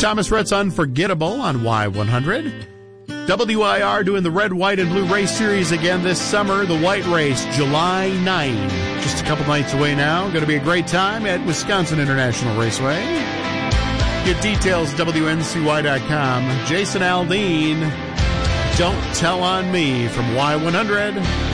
Thomas Rhett's Unforgettable on Y100. WIR doing the red, white, and blue race series again this summer. The white race, July 9. Just a couple nights away now. Going to be a great time at Wisconsin International Raceway. Get details, WNCY.com. Jason Aldean, Don't Tell on Me from Y100.